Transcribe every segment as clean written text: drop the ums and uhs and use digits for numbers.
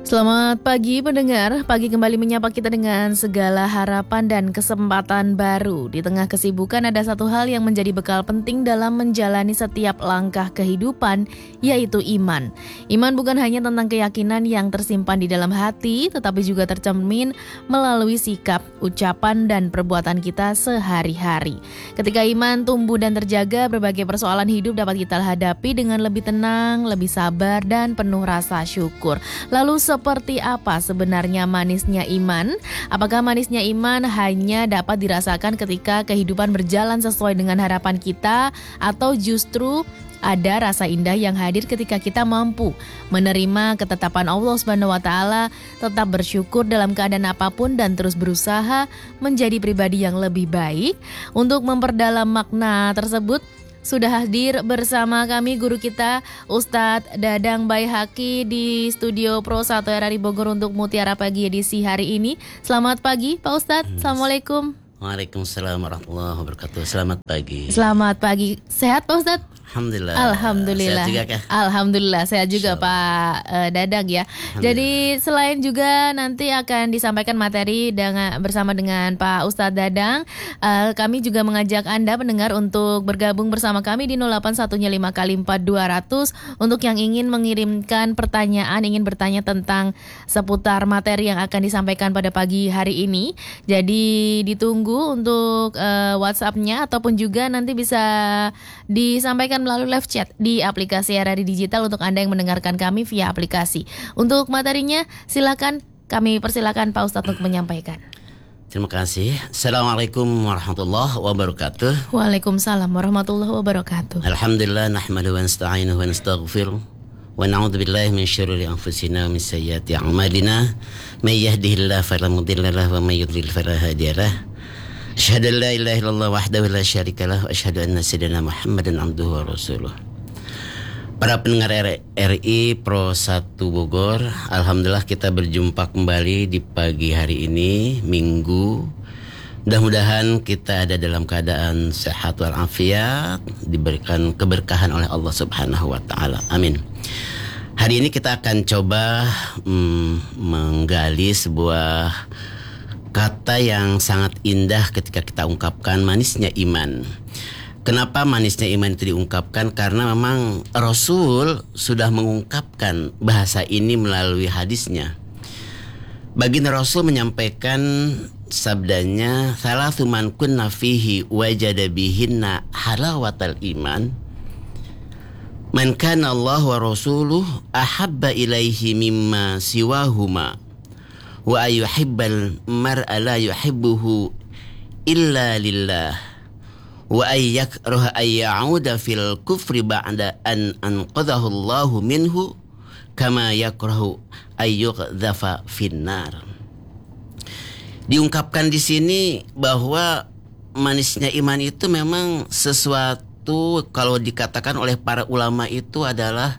Selamat pagi pendengar, pagi kembali menyapa kita dengan segala harapan dan kesempatan baru. Di tengah kesibukan ada satu hal yang menjadi bekal penting dalam menjalani setiap langkah kehidupan, yaitu iman. Iman bukan hanya tentang keyakinan yang tersimpan di dalam hati, tetapi juga tercermin melalui sikap, ucapan, dan perbuatan kita sehari-hari. Ketika iman tumbuh dan terjaga, berbagai persoalan hidup dapat kita hadapi dengan lebih tenang, lebih sabar, dan penuh rasa syukur. Lalu seperti apa sebenarnya manisnya iman? Apakah manisnya iman hanya dapat dirasakan ketika kehidupan berjalan sesuai dengan harapan kita, atau justru ada rasa indah yang hadir ketika kita mampu menerima ketetapan Allah Subhanahu wa taala, tetap bersyukur dalam keadaan apapun dan terus berusaha menjadi pribadi yang lebih baik? Untuk memperdalam makna tersebut, sudah hadir bersama kami guru kita Ustadz Dadang Baihaqi di studio Pro 1 RRI Bogor untuk Mutiara Pagi edisi hari ini. Selamat pagi Pak Ustadz, Assalamualaikum. Waalaikumsalam warahmatullahi wabarakatuh. Selamat pagi. Selamat pagi, sehat Pak Ustadz? Alhamdulillah. Alhamdulillah. Sehat juga kah? Alhamdulillah sehat juga Pak Dadang ya. Jadi selain juga nanti akan disampaikan materi bersama dengan Pak Ustadz Dadang, kami juga mengajak Anda pendengar untuk bergabung bersama kami di 0815 untuk yang ingin mengirimkan pertanyaan, ingin bertanya tentang seputar materi yang akan disampaikan pada pagi hari ini. Jadi ditunggu untuk WhatsApp-nya, ataupun juga nanti bisa disampaikan melalui live chat di aplikasi RRI Digital untuk Anda yang mendengarkan kami via aplikasi. Untuk materinya silakan, kami persilakan Pak Ustadz untuk menyampaikan. Terima kasih. Assalamualaikum warahmatullahi wabarakatuh. Waalaikumsalam warahmatullahi wabarakatuh. Alhamdulillah nahmadu wa nasta'inuhu wa nastaghfiruh wa na'udzu billahi min syururi anfusina wa min sayyiati a'malina. May yahdihillahu fala mudilla lahu wa may yudlil fala hadiya lahu. Asyhadu an la ilaha illallah wahdahu la syarikalah wa asyhadu anna sayyidina Muhammadan abduhu wa rasuluh. Para pendengar RRI Pro 1 Bogor, alhamdulillah kita berjumpa kembali di pagi hari ini, Minggu. Mudah-mudahan kita ada dalam keadaan sehat walafiat, diberikan keberkahan oleh Allah Subhanahu wa taala. Amin. Hari ini kita akan coba menggali sebuah kata yang sangat indah ketika kita ungkapkan, manisnya iman. Kenapa manisnya iman itu diungkapkan? Karena memang Rasul sudah mengungkapkan bahasa ini melalui hadisnya. Baginda Rasul menyampaikan sabdanya, "Salatsu man kunna fihi wajada bihinna halawatal iman. Man kana Allah wa rasuluhu ahabba ilaihi mimma siwahuma. Wa ayyuhibbal mar'a la yuhibbuhu illa lillah wa ayyakraha ayya'uda fil kufri ba'da an anqadhahu Allahu minhu kama yakrahu ayyuqdhafa finnar." Diungkapkan di sini bahwa manisnya iman itu memang sesuatu, kalau dikatakan oleh para ulama itu adalah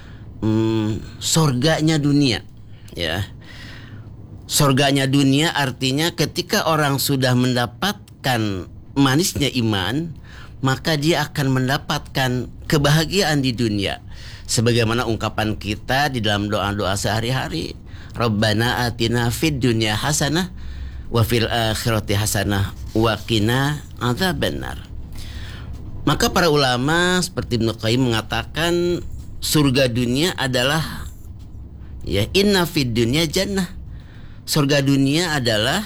surganya dunia, ya. Surganya dunia artinya ketika orang sudah mendapatkan manisnya iman, maka dia akan mendapatkan kebahagiaan di dunia. Sebagaimana ungkapan kita di dalam doa-doa sehari-hari, Rabbana atina fid dunya hasanah wa fil akhirati hasanah wa qina adzabannar. Maka para ulama seperti Ibnu Qayyim mengatakan surga dunia adalah, ya, inna fid dunya jannah. Surga dunia adalah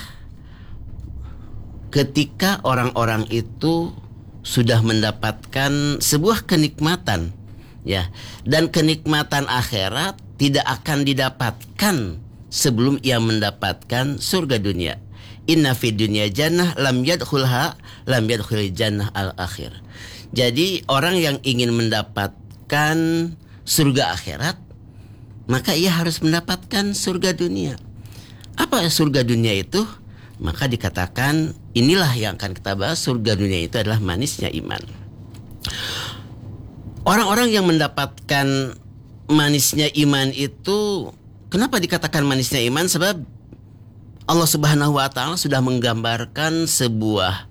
ketika orang-orang itu sudah mendapatkan sebuah kenikmatan, ya, dan kenikmatan akhirat tidak akan didapatkan sebelum ia mendapatkan surga dunia. Inna fid dunya jannah lam yadkhulha lam yadkhul jannah al-akhir. Jadi orang yang ingin mendapatkan surga akhirat, maka ia harus mendapatkan surga dunia. Apa surga dunia itu? Maka dikatakan inilah yang akan kita bahas. Surga dunia itu adalah manisnya iman. Orang-orang yang mendapatkan manisnya iman itu, kenapa dikatakan manisnya iman? Sebab Allah Subhanahu wa taala sudah menggambarkan sebuah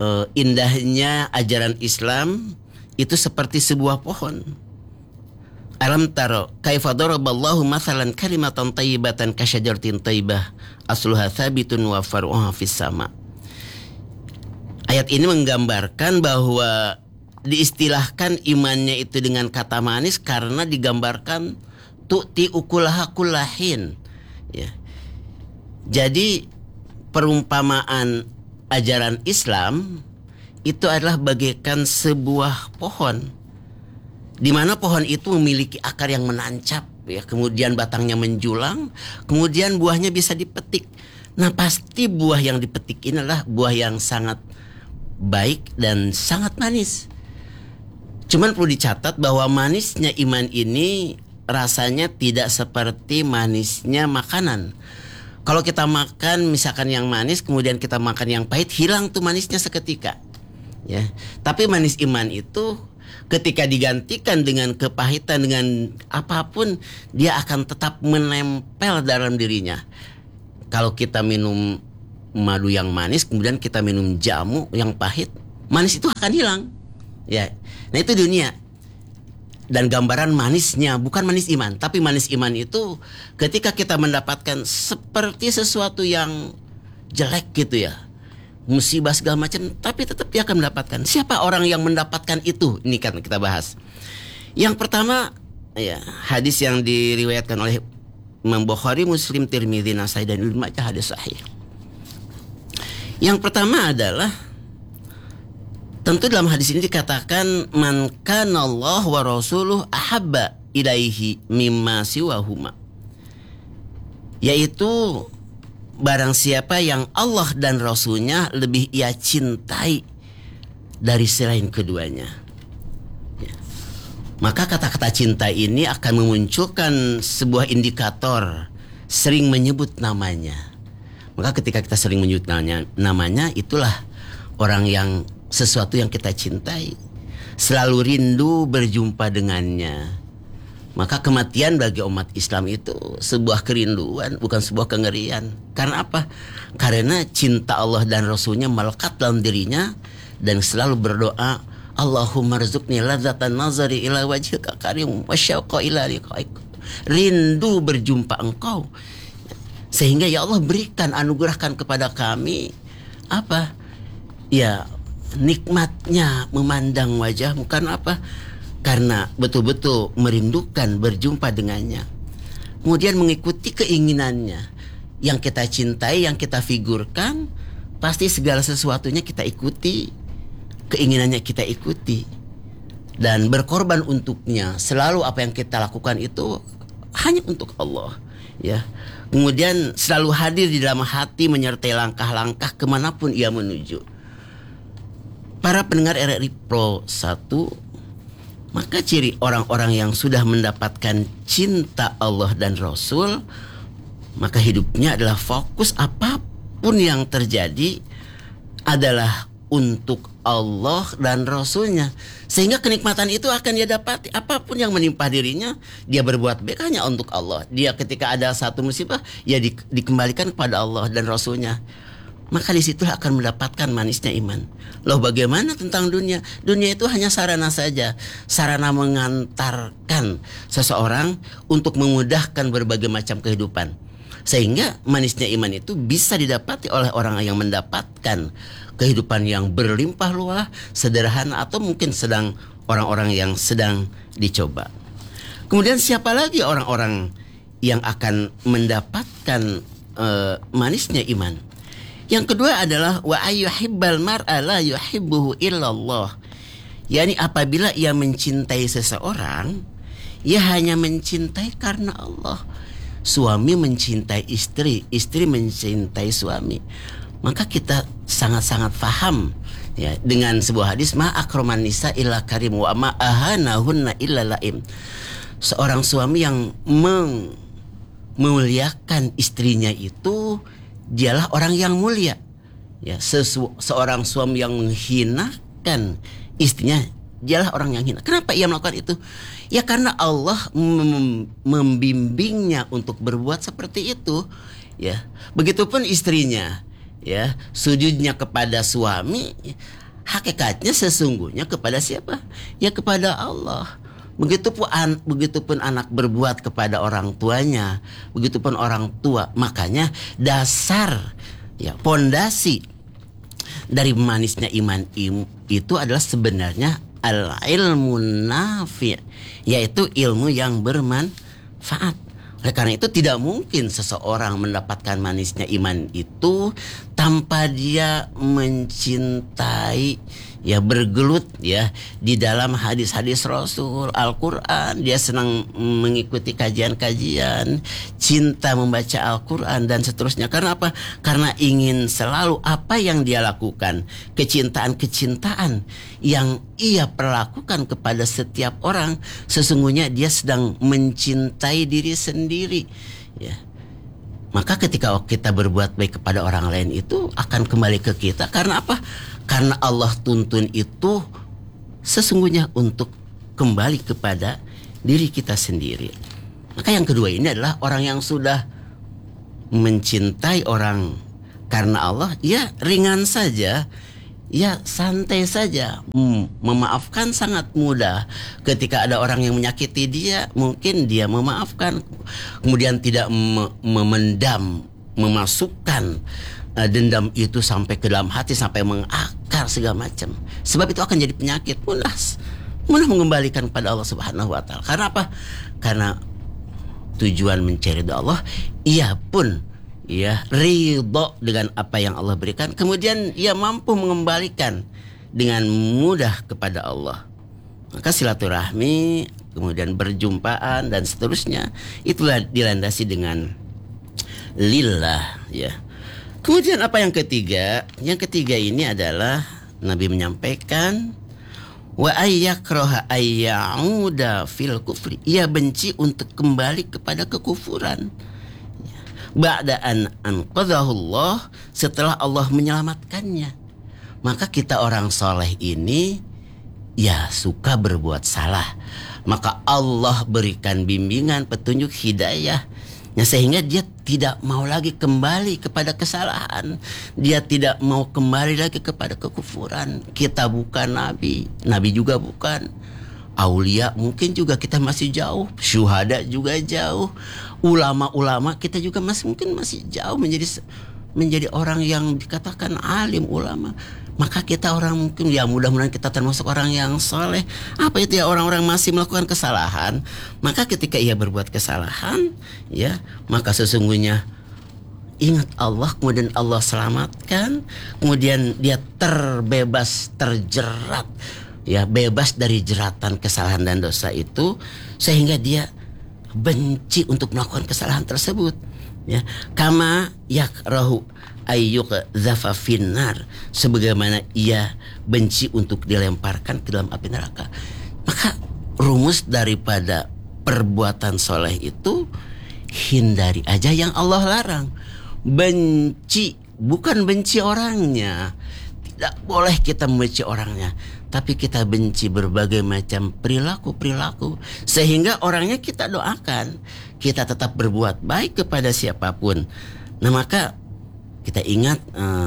indahnya ajaran Islam itu seperti sebuah pohon. Alam taro kaifa daraballahu mathalan kalimatan thayyibatan kasyajaratin thayyibah asluha tsabitun wa far'uha fis sama. Ayat ini menggambarkan bahwa diistilahkan imannya itu dengan kata manis karena digambarkan tu'ti ukulaha kullahin, ya. Jadi perumpamaan ajaran Islam itu adalah bagaikan sebuah pohon, di mana pohon itu memiliki akar yang menancap, ya, kemudian batangnya menjulang, kemudian buahnya bisa dipetik. Nah, pasti buah yang dipetik ini adalah buah yang sangat baik dan sangat manis. Cuman perlu dicatat bahwa manisnya iman ini rasanya tidak seperti manisnya makanan. Kalau kita makan misalkan yang manis, kemudian kita makan yang pahit, hilang tuh manisnya seketika, ya. Tapi manis iman itu ketika digantikan dengan kepahitan, dengan apapun, dia akan tetap menempel dalam dirinya. Kalau kita minum madu yang manis, kemudian kita minum jamu yang pahit, manis itu akan hilang, ya. Nah, itu dunia. Dan gambaran manisnya bukan manis iman, tapi manis iman itu ketika kita mendapatkan seperti sesuatu yang jelek gitu, ya, musibah segala macam, tapi tetap dia akan mendapatkan. Siapa orang yang mendapatkan itu? Ini kan kita bahas. Yang pertama, ya, hadis yang diriwayatkan oleh Imam Bukhari, Muslim, Tirmidzi, Nasai dan Ibnu Majah, hadis sahih. Yang pertama adalah, tentu dalam hadis ini dikatakan man kana Allah wa rasuluhu ahabba ilaihi mimma siwahuma, yaitu barang siapa yang Allah dan Rasulnya lebih ia cintai dari selain keduanya, ya. Maka kata-kata cinta ini akan memunculkan sebuah indikator, sering menyebut namanya. Maka ketika kita sering menyebut namanya, itulah orang yang sesuatu yang kita cintai, selalu rindu berjumpa dengannya. Maka kematian bagi umat Islam itu sebuah kerinduan, bukan sebuah kengerian. Karena apa? Karena cinta Allah dan Rasulnya melekat dalam dirinya, dan selalu berdoa, Allahumma rzuqni ladzatan nazari ila wajhika karim wa syauqa ila liqaik. Rindu berjumpa engkau, sehingga ya Allah berikan, anugerahkan kepada kami apa? Ya, nikmatnya memandang wajahmu. Karena apa? Karena betul-betul merindukan berjumpa dengannya. Kemudian mengikuti keinginannya. Yang kita cintai, yang kita figurkan, pasti segala sesuatunya kita ikuti, keinginannya kita ikuti, dan berkorban untuknya. Selalu apa yang kita lakukan itu hanya untuk Allah, ya. Kemudian selalu hadir di dalam hati, menyertai langkah-langkah kemanapun ia menuju. Para pendengar RRI Pro 1, maka ciri orang-orang yang sudah mendapatkan cinta Allah dan Rasul, maka hidupnya adalah fokus apapun yang terjadi adalah untuk Allah dan Rasulnya. Sehingga kenikmatan itu akan dia dapati. Apapun yang menimpa dirinya, dia berbuat baik hanya untuk Allah. Dia ketika ada satu musibah, ya dikembalikan kepada Allah dan Rasulnya. Maka disitulah akan mendapatkan manisnya iman. Loh, bagaimana tentang dunia? Dunia itu hanya sarana saja, sarana mengantarkan seseorang untuk memudahkan berbagai macam kehidupan. Sehingga manisnya iman itu bisa didapati oleh orang yang mendapatkan kehidupan yang berlimpah ruah, sederhana, atau mungkin sedang orang-orang yang sedang dicoba. Kemudian siapa lagi orang-orang yang akan mendapatkan manisnya iman? Yang kedua adalah wa ayyuhibbal mar'a la yuhibbuhu illallah. Yani apabila ia mencintai seseorang, ia hanya mencintai karena Allah. Suami mencintai istri, istri mencintai suami. Maka kita sangat-sangat paham, ya, dengan sebuah hadis, ma akraman nisa illa karim wa ma ahanahunna illa laim. Seorang suami yang memuliakan istrinya itu dialah orang yang mulia, ya. Seorang suami yang menghinakan istrinya, dialah orang yang hina. Kenapa ia melakukan itu? Ya karena Allah membimbingnya untuk berbuat seperti itu, ya. Begitupun istrinya, ya, sujudnya kepada suami, hakikatnya sesungguhnya kepada siapa? Ya kepada Allah. Begitupun anak berbuat kepada orang tuanya, begitupun orang tua. Makanya dasar, ya, pondasi dari manisnya iman itu adalah sebenarnya al-ilmu nafi', yaitu ilmu yang bermanfaat. Oleh karena itu tidak mungkin seseorang mendapatkan manisnya iman itu tanpa dia mencintai, ya, bergelut, ya, di dalam hadis-hadis Rasul, Al-Quran. Dia senang mengikuti kajian-kajian, cinta membaca Al-Quran dan seterusnya. Karena apa? Karena ingin selalu apa yang dia lakukan, kecintaan yang ia perlakukan kepada setiap orang, sesungguhnya dia sedang mencintai diri sendiri, ya. Maka ketika kita berbuat baik kepada orang lain itu akan kembali ke kita. Karena apa? Karena Allah tuntun itu sesungguhnya untuk kembali kepada diri kita sendiri. Maka yang kedua ini adalah orang yang sudah mencintai orang karena Allah, ya ringan saja, ya santai saja, memaafkan sangat mudah. Ketika ada orang yang menyakiti dia, mungkin dia memaafkan, kemudian tidak memendam, memasukkan dendam itu sampai ke dalam hati, sampai mengakar segala macam. Sebab itu akan jadi penyakit, mudah mengembalikan kepada Allah Subhanahu wa taala. Karena apa? Karena tujuan mencari ridha Allah, ia pun, ya, ridho dengan apa yang Allah berikan, kemudian ia mampu mengembalikan dengan mudah kepada Allah. Maka silaturahmi, kemudian berjumpaan dan seterusnya, itulah dilandasi dengan lillah, ya. Kemudian apa yang ketiga? Yang ketiga ini adalah Nabi menyampaikan wa ayyakraha ayyauda fil kufri. Ia benci untuk kembali kepada kekufuran. Ba'da an anqadhahu Allah, setelah Allah menyelamatkannya. Maka kita orang soleh ini, ya, suka berbuat salah. Maka Allah berikan bimbingan, petunjuk, hidayah, ya, sehingga dia tidak mau lagi kembali kepada kesalahan. Dia tidak mau kembali lagi kepada kekufuran. Kita bukan nabi, nabi juga bukan. Aulia mungkin juga kita masih jauh, syuhada juga jauh, ulama-ulama kita juga mungkin masih jauh menjadi orang yang dikatakan alim, ulama. Maka kita orang mungkin, ya, mudah-mudahan kita termasuk orang yang soleh. Apa itu, ya, orang-orang masih melakukan kesalahan. Maka ketika ia berbuat kesalahan, ya, maka sesungguhnya ingat Allah, kemudian Allah selamatkan, kemudian dia terbebas, terjerat, ya, bebas dari jeratan kesalahan dan dosa itu, sehingga dia benci untuk melakukan kesalahan tersebut, ya. Kama yakrahu ayyuk zafa finnar, sebagaimana ia benci untuk dilemparkan ke dalam api neraka. Maka rumus daripada perbuatan soleh itu, hindari aja yang Allah larang. Benci, bukan benci orangnya. Tidak boleh kita membenci orangnya, tapi kita benci berbagai macam perilaku-perilaku, sehingga orangnya kita doakan, kita tetap berbuat baik kepada siapapun. Nah, maka kita ingat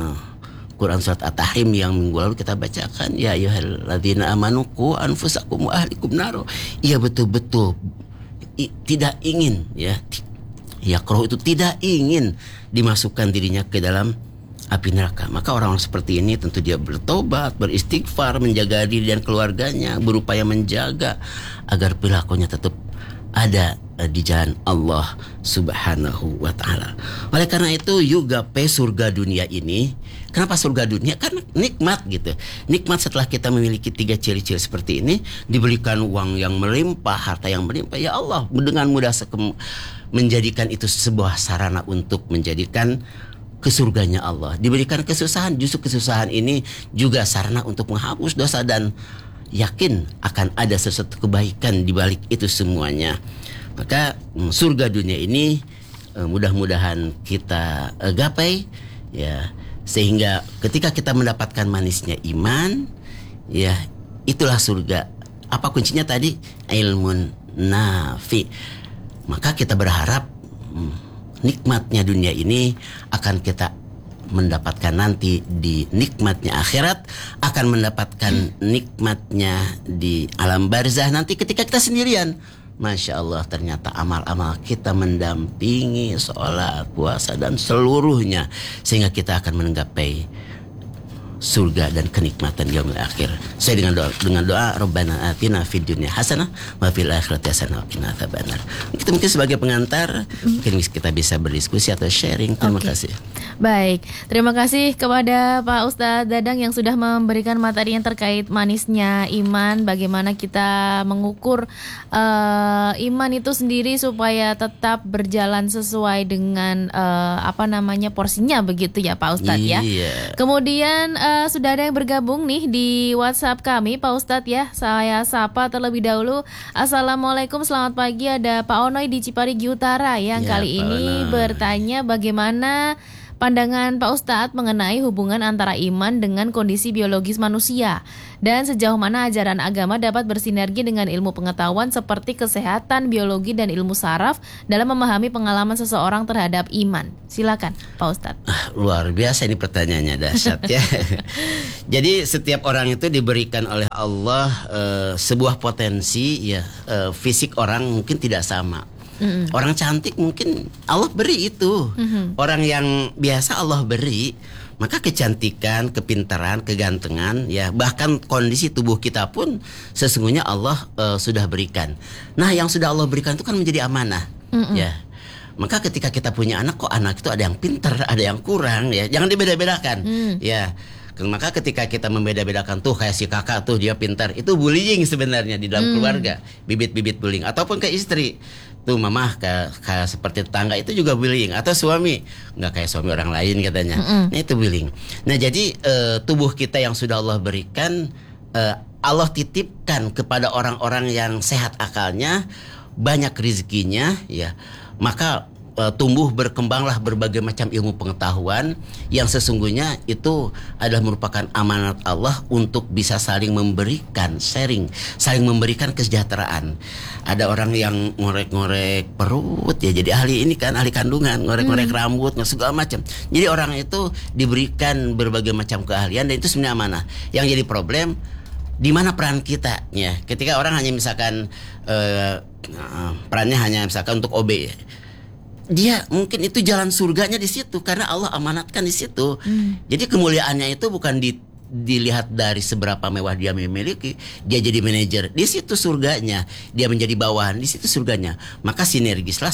Quran surat At-Tahrim yang minggu lalu kita bacakan, ya ayyuhalladzina amanu qu anfusakum wa ahlikum naro. Ia betul-betul tidak ingin, ya yakrahu itu tidak ingin dimasukkan dirinya ke dalam api neraka. Maka orang-orang seperti ini tentu dia bertobat, beristighfar, menjaga diri dan keluarganya, berupaya menjaga agar perilakunya tetap ada di jalan Allah Subhanahu wa ta'ala. Oleh karena itu juga surga dunia ini. Kenapa surga dunia? Karena nikmat gitu. Nikmat setelah kita memiliki 3 ciri-ciri seperti ini, diberikan uang yang melimpah, harta yang melimpah, ya Allah dengan mudah menjadikan itu sebuah sarana untuk menjadikan ke surganya Allah. Diberikan kesusahan, justru kesusahan ini juga sarana untuk menghapus dosa, dan yakin akan ada sesuatu kebaikan di balik itu semuanya. Maka surga dunia ini mudah-mudahan kita gapai, ya, sehingga ketika kita mendapatkan manisnya iman, ya, itulah surga. Apa kuncinya tadi? Ilmun nafi. Maka kita berharap nikmatnya dunia ini akan kita mendapatkan nanti di nikmatnya akhirat, akan mendapatkan nikmatnya di alam barzah nanti ketika kita sendirian. Masya Allah, ternyata amal-amal kita mendampingi sholat, puasa dan seluruhnya, sehingga kita akan menggapai surga dan kenikmatan yaumil akhir. Saya dengan doa Rabbana atina fid dunya hasanah wa fil akhirati hasanah wa qina adzabannar. Kita mungkin sebagai pengantar mungkin kita bisa berdiskusi atau sharing. Terima kasih. Baik, terima kasih kepada Pak Ustadz Dadang yang sudah memberikan materi yang terkait manisnya iman, bagaimana kita mengukur iman itu sendiri supaya tetap berjalan sesuai dengan porsinya begitu ya Pak Ustadz ya. Kemudian sudah ada yang bergabung nih di WhatsApp kami Pak Ustadz ya. Saya sapa terlebih dahulu. Assalamualaikum, selamat pagi. Ada Pak Onoy di Ciparigi Utara yang kali ini bertanya bagaimana pandangan Pak Ustadz mengenai hubungan antara iman dengan kondisi biologis manusia dan sejauh mana ajaran agama dapat bersinergi dengan ilmu pengetahuan seperti kesehatan, biologi, dan ilmu saraf dalam memahami pengalaman seseorang terhadap iman. Silakan Pak Ustadz. Luar biasa ini pertanyaannya, dahsyat ya. Jadi setiap orang itu diberikan oleh Allah sebuah potensi ya, fisik orang mungkin tidak sama. Orang cantik mungkin Allah beri itu. Orang yang biasa Allah beri. Maka kecantikan, kepintaran, kegantengan ya, bahkan kondisi tubuh kita pun sesungguhnya Allah sudah berikan. Nah, yang sudah Allah berikan itu kan menjadi amanah. Ya. Maka ketika kita punya anak, kok anak itu ada yang pintar, ada yang kurang ya. Jangan dibeda-bedakan. Ya. Maka ketika kita membeda-bedakan tuh kayak si kakak tuh dia pintar, itu bullying sebenarnya di dalam keluarga, bibit-bibit bullying. Ataupun ke istri, tuh mamah kayak seperti tetangga, itu juga bullying. Atau suami nggak kayak suami orang lain katanya, nah itu bullying. Nah jadi tubuh kita yang sudah Allah berikan, Allah titipkan kepada orang-orang yang sehat akalnya, banyak rezekinya ya, maka tumbuh berkembanglah berbagai macam ilmu pengetahuan yang sesungguhnya itu adalah merupakan amanat Allah untuk bisa saling memberikan, sharing, saling memberikan kesejahteraan. Ada orang yang ngorek-ngorek perut ya, jadi ahli ini kan, ahli kandungan, ngorek-ngorek rambut, segala macam. Jadi orang itu diberikan berbagai macam keahlian dan itu sebenarnya amanah. Yang jadi problem di mana peran kita ya. Ketika orang hanya misalkan perannya hanya misalkan untuk OB ya, dia mungkin itu jalan surganya di situ karena Allah amanatkan di situ. Jadi kemuliaannya itu bukan dilihat dari seberapa mewah dia memiliki, dia jadi manajer, di situ surganya. Dia menjadi bawahan, di situ surganya. Maka sinergislah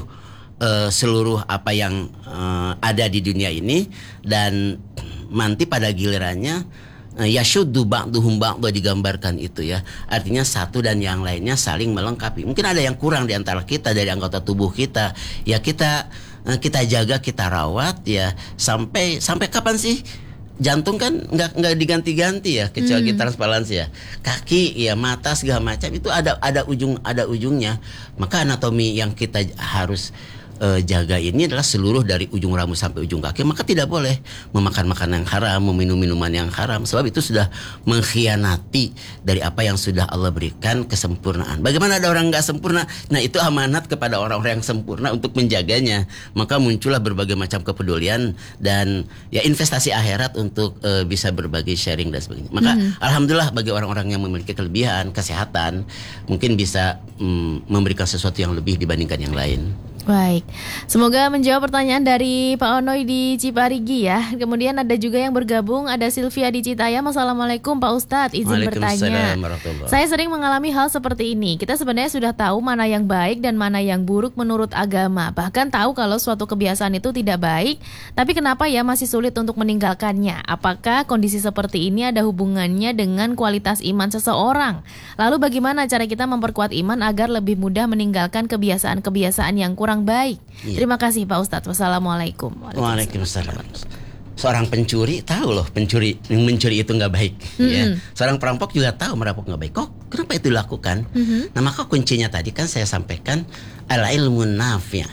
seluruh apa yang ada di dunia ini, dan nanti pada gilirannya yashuddu ba'duhum ba'da digambarkan itu ya. Artinya satu dan yang lainnya saling melengkapi. Mungkin ada yang kurang di antara kita dari anggota tubuh kita. Ya kita jaga, kita rawat ya, sampai kapan sih? Jantung kan nggak diganti-ganti ya, kecuali transparansi ya. Kaki ya, mata segala macam itu ada ujungnya. Maka anatomi yang kita harus jaga ini adalah seluruh dari ujung rambut sampai ujung kaki. Maka tidak boleh memakan makanan yang haram, meminum minuman yang haram, sebab itu sudah mengkhianati dari apa yang sudah Allah berikan kesempurnaan. Bagaimana ada orang nggak sempurna? Nah itu amanat kepada orang-orang yang sempurna untuk menjaganya. Maka muncullah berbagai macam kepedulian dan ya investasi akhirat untuk bisa berbagi, sharing dan sebagainya. Maka alhamdulillah bagi orang-orang yang memiliki kelebihan kesehatan, mungkin bisa memberikan sesuatu yang lebih dibandingkan yang lain. Baik, semoga menjawab pertanyaan dari Pak Onoy di Ciparigi ya. Kemudian ada juga yang bergabung, ada Sylvia di Citayam. Assalamualaikum Pak Ustadz, izin bertanya. Saya sering mengalami hal seperti ini. Kita sebenarnya sudah tahu mana yang baik dan mana yang buruk menurut agama. Bahkan tahu kalau suatu kebiasaan itu tidak baik, tapi kenapa ya masih sulit untuk meninggalkannya? Apakah kondisi seperti ini ada hubungannya dengan kualitas iman seseorang? Lalu bagaimana cara kita memperkuat iman agar lebih mudah meninggalkan kebiasaan-kebiasaan yang kurang baik? Terima kasih Pak Ustadz. Wassalamualaikum. Waalaikumsalam. Seorang pencuri tahu loh mencuri itu nggak baik. Ya. Seorang perampok juga tahu merampok nggak baik. Kok kenapa itu dilakukan? Nah maka kuncinya tadi kan saya sampaikan ilmu nafi.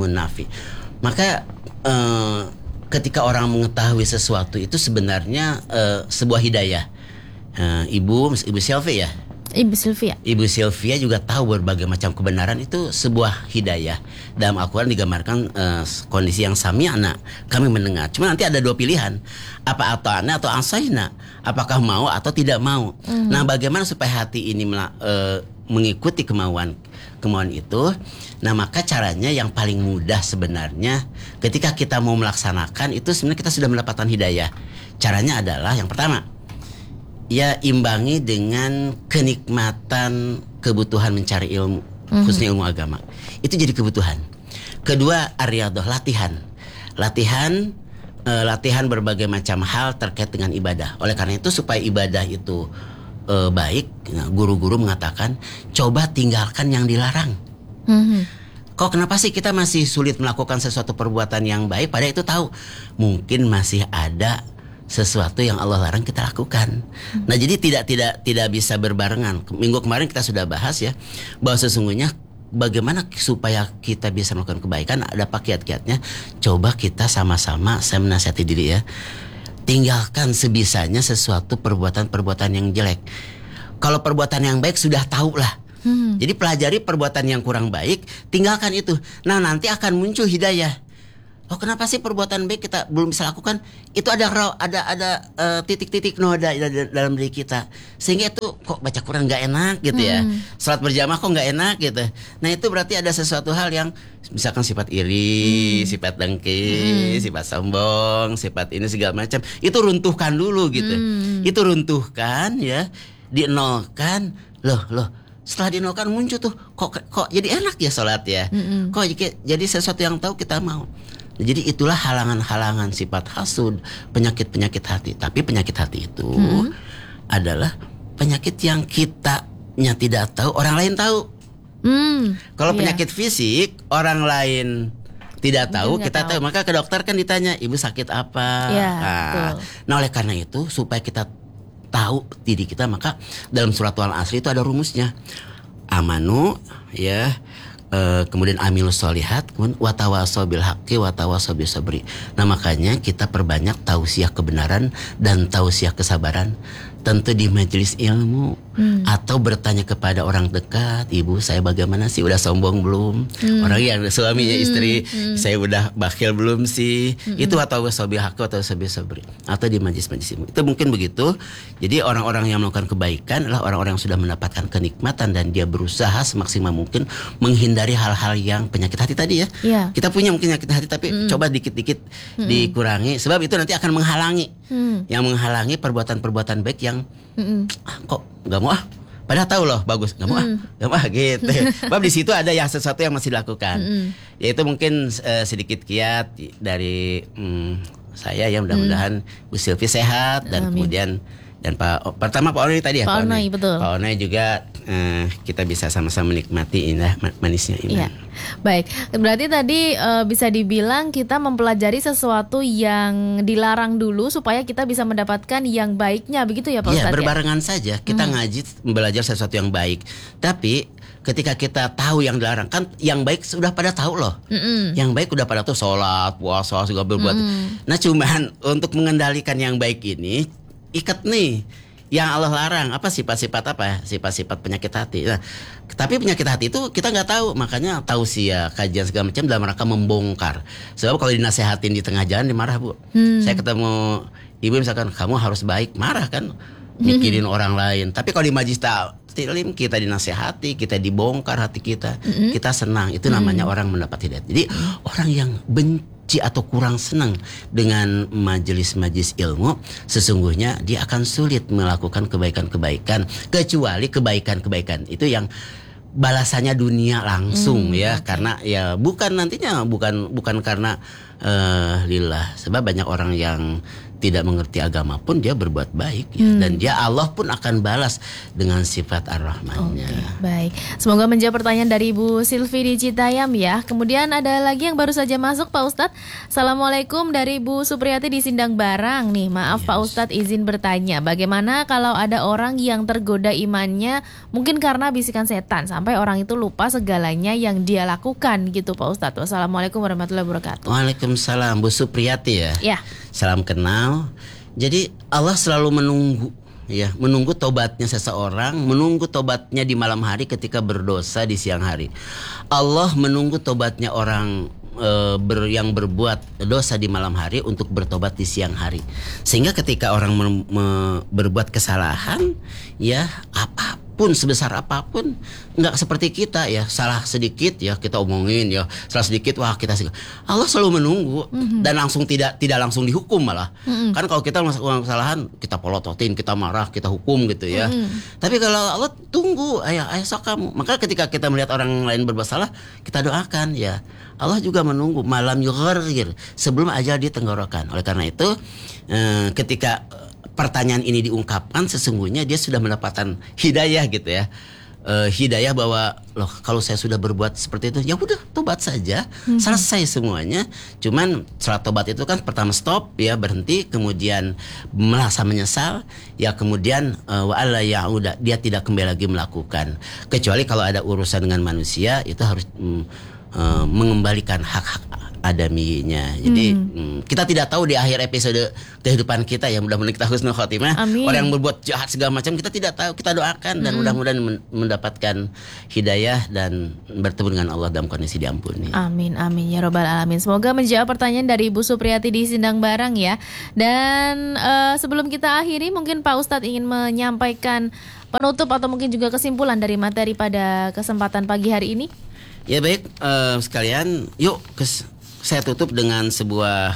Maka ketika orang mengetahui sesuatu itu sebenarnya sebuah hidayah. Ibu Sylvie ya. Ibu Sylvia. Ibu Sylvia juga tahu berbagai macam kebenaran itu sebuah hidayah. Dalam Al-Quran digambarkan kondisi yang sami'na, kami mendengar. Cuma nanti ada dua pilihan, apa ata'na atau asaina, apakah mau atau tidak mau. Nah, bagaimana supaya hati ini mengikuti kemauan itu? Nah, maka caranya yang paling mudah sebenarnya ketika kita mau melaksanakan itu sebenarnya kita sudah mendapatkan hidayah. Caranya adalah yang pertama, ya imbangi dengan kenikmatan kebutuhan mencari ilmu, khususnya ilmu agama. Itu jadi kebutuhan. Kedua, ar-riyadhah, latihan berbagai macam hal terkait dengan ibadah. Oleh karena itu supaya ibadah itu baik, guru-guru mengatakan coba tinggalkan yang dilarang. Kok kenapa sih kita masih sulit melakukan sesuatu perbuatan yang baik? Padahal itu tahu mungkin masih ada sesuatu yang Allah larang kita lakukan. Nah, jadi tidak bisa berbarengan. Minggu kemarin kita sudah bahas ya bahwa sesungguhnya bagaimana supaya kita bisa melakukan kebaikan, ada kiat-kiatnya. Coba kita sama-sama, saya menasihati diri ya, tinggalkan sebisanya sesuatu perbuatan-perbuatan yang jelek. Kalau perbuatan yang baik sudah tahu lah. Jadi pelajari perbuatan yang kurang baik, tinggalkan itu. Nah, nanti akan muncul hidayah. Oh, kenapa sih perbuatan baik kita belum bisa lakukan? Itu ada titik-titik noda dalam diri kita. Sehingga itu kok baca Quran gak enak gitu ya. Salat berjamaah kok gak enak gitu. Nah, itu berarti ada sesuatu hal yang misalkan sifat iri, sifat dengki, sifat sombong, sifat ini segala macam. Itu runtuhkan dulu gitu. Itu runtuhkan ya, dinolkan. Loh. Setelah dinolkan muncul tuh kok jadi enak ya salat ya. Kok jadi sesuatu yang tahu kita mau. Jadi itulah halangan-halangan sifat hasud, penyakit-penyakit hati. Tapi penyakit hati itu adalah penyakit yang kitanya tidak tahu, orang lain tahu. Kalau penyakit fisik, orang lain tidak tahu, kita tahu. Maka ke dokter kan ditanya, ibu sakit apa? Nah, oleh karena itu supaya kita tahu diri kita, maka dalam surat Al-Asr itu ada rumusnya. Amanu ya, kemudian amilus sholihat, kemudian watawasau bil haqqi watawasau bis sabri. Nah, makanya kita perbanyak tausiah kebenaran dan tausiah kesabaran. Tentu di majelis ilmu atau bertanya kepada orang dekat, ibu saya bagaimana sih, udah sombong belum? Orang yang suaminya istri, saya udah bakhil belum sih? Itu watawasau bil haqqi watawasau bis sabri. Atau di majelis ilmu. Itu mungkin begitu. Jadi orang-orang yang melakukan kebaikan adalah orang-orang yang sudah mendapatkan kenikmatan dan dia berusaha semaksimal mungkin menghindari hal-hal yang penyakit hati tadi ya. Kita punya mungkin penyakit hati tapi coba dikit-dikit dikurangi, sebab itu nanti akan menghalangi yang menghalangi perbuatan-perbuatan baik yang kok nggak mau padahal tahu loh bagus, nggak mau gitu. Sebab di situ ada yang sesuatu yang masih dilakukan. Yaitu mungkin sedikit kiat dari saya ya, mudah-mudahan Bu Sylvie sehat dan kemudian dan Pak Onai tadi ya, Pak Onai, betul. Pak Onai juga kita bisa sama-sama menikmati indah manisnya iman. Baik, berarti tadi bisa dibilang kita mempelajari sesuatu yang dilarang dulu supaya kita bisa mendapatkan yang baiknya, begitu ya Pak Ustadz? Berbarengan saja kita ngaji belajar sesuatu yang baik. Tapi ketika kita tahu yang dilarang, kan yang baik sudah pada tahu loh. Yang baik udah pada tahu, sholat, puasa, segala berbuat. Nah, cuman untuk mengendalikan yang baik ini ikat nih yang Allah larang, apa sifat-sifat penyakit hati. Nah, tapi penyakit hati itu kita nggak tahu, makanya tausiah, kajian segala macam dalam rangka membongkar. Sebab kalau dinasehatin di tengah jalan dimarah, Bu. Saya ketemu ibu misalkan, kamu harus baik, marah kan, mikirin orang lain. Tapi kalau di majlis taklim kita dinasehati, kita dibongkar hati kita, kita senang. Itu namanya orang mendapat hidayah. Jadi orang yang benci atau kurang senang dengan majelis-majelis ilmu, sesungguhnya dia akan sulit melakukan kebaikan-kebaikan, kecuali kebaikan-kebaikan itu yang balasannya dunia langsung karena ya bukan karena lillah. Sebab banyak orang yang tidak mengerti agama pun dia berbuat baik dan dia Allah pun akan balas dengan sifat ar-Rahmannya. Baik, semoga menjawab pertanyaan dari Ibu Sylvie di Citayam ya. Kemudian ada lagi yang baru saja masuk, Pak Ustadz. Assalamualaikum, dari Bu Supriyati di Sindang Barang nih. Maaf Pak Ustadz, izin bertanya, bagaimana kalau ada orang yang tergoda imannya mungkin karena bisikan setan sampai orang itu lupa segalanya yang dia lakukan gitu Pak Ustadz. Wassalamualaikum warahmatullahi wabarakatuh. Waalaikumsalam, Bu Supriyati ya. Ya. Salam kenal. Jadi Allah selalu menunggu ya, menunggu tobatnya seseorang, menunggu tobatnya di malam hari ketika berdosa di siang hari. Allah menunggu tobatnya orang yang berbuat dosa di malam hari untuk bertobat di siang hari. Sehingga ketika orang berbuat kesalahan, ya apapun sebesar apapun, nggak seperti kita ya, salah sedikit ya kita omongin ya, salah sedikit wah kita Allah selalu menunggu dan langsung tidak langsung dihukum malah. Kan kalau kita melakukan kesalahan kita polototin, kita marah, kita hukum gitu ya. Tapi kalau Allah tunggu, ayo sok kamu. Maka ketika kita melihat orang lain berbuat salah, kita doakan ya. Allah juga menunggu malam yughargir, sebelum ajal ditenggorokan. Oleh karena itu ketika pertanyaan ini diungkapkan, sesungguhnya dia sudah mendapatkan hidayah gitu ya. Hidayah bahwa loh kalau saya sudah berbuat seperti itu, ya udah tobat saja, selesai semuanya. Cuman setelah tobat itu kan pertama stop ya, berhenti, kemudian merasa menyesal, ya kemudian wa'alla ya'uda, dia tidak kembali lagi melakukan. Kecuali kalau ada urusan dengan manusia, itu harus mengembalikan hak-hak adaminya. Jadi kita tidak tahu di akhir episode kehidupan kita ya, mudah-mudahan kita husnul khotimah. Orang yang berbuat jahat segala macam kita tidak tahu, kita doakan dan mudah-mudahan mendapatkan hidayah dan bertemu dengan Allah dalam kondisi diampuni. Amin amin ya robbal alamin. Semoga menjawab pertanyaan dari Ibu Supriyati di Sindang Barang ya. Dan sebelum kita akhiri, mungkin Pak Ustadz ingin menyampaikan penutup atau mungkin juga kesimpulan dari materi pada kesempatan pagi hari ini. Ya baik, sekalian, yuk saya tutup dengan sebuah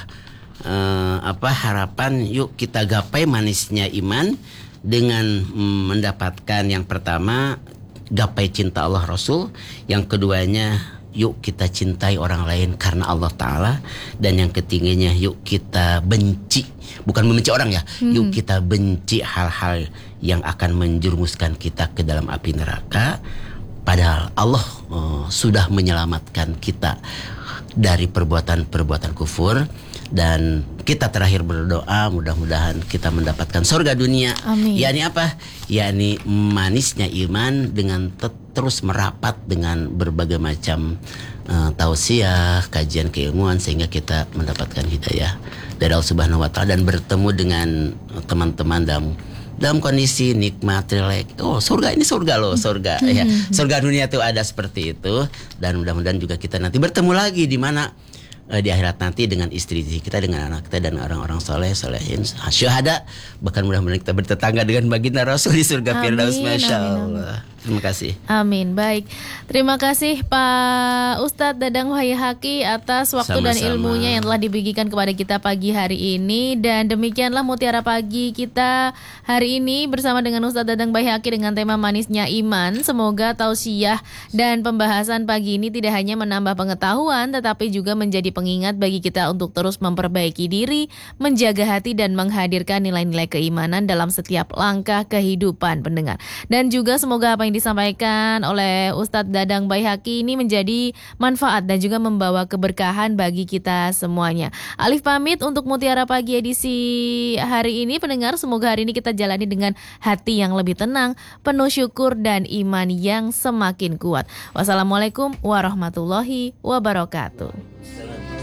harapan. Yuk kita gapai manisnya iman dengan mendapatkan yang pertama, gapai cinta Allah Rasul. Yang keduanya, yuk kita cintai orang lain karena Allah Ta'ala. Dan yang ketiganya, yuk kita benci, bukan membenci orang ya, yuk kita benci hal-hal yang akan menjerumuskan kita ke dalam api neraka. Padahal Allah sudah menyelamatkan kita dari perbuatan-perbuatan kufur. Dan kita terakhir berdoa mudah-mudahan kita mendapatkan surga dunia. Amin. Yakni apa? Yakni manisnya iman dengan terus merapat dengan berbagai macam tausiah, kajian keilmuan, sehingga kita mendapatkan hidayah dari Allah Subhanahu wa Ta'ala dan bertemu dengan teman-teman dalam kondisi nikmat, relax. Oh, surga ini surga loh, surga ya. Surga dunia tuh ada seperti itu. Dan mudah-mudahan juga kita nanti bertemu lagi di mana di akhirat nanti dengan istri kita, dengan anak kita dan orang-orang solehin, syuhada. Bahkan mudah-mudahan kita bertetangga dengan baginda Rasul di surga Firdaus. Masya Allah. Terima kasih. Amin. Baik. Terima kasih Pak Ustadz Dadang Wahyahaki atas waktu dan ilmunya yang telah dibagikan kepada kita pagi hari ini. Dan demikianlah Mutiara Pagi kita hari ini bersama dengan Ustadz Dadang Wahyahaki dengan tema manisnya iman. Semoga tausiah dan pembahasan pagi ini tidak hanya menambah pengetahuan, tetapi juga menjadi pengingat bagi kita untuk terus memperbaiki diri, menjaga hati dan menghadirkan nilai-nilai keimanan dalam setiap langkah kehidupan pendengar. Dan juga semoga apa yang disampaikan oleh Ustadz Dadang Wahyahaki ini menjadi manfaat dan juga membawa keberkahan bagi kita semuanya. Alif pamit untuk Mutiara Pagi edisi hari ini pendengar. Semoga hari ini kita jalani dengan hati yang lebih tenang, penuh syukur dan iman yang semakin kuat. Wassalamualaikum warahmatullahi wabarakatuh.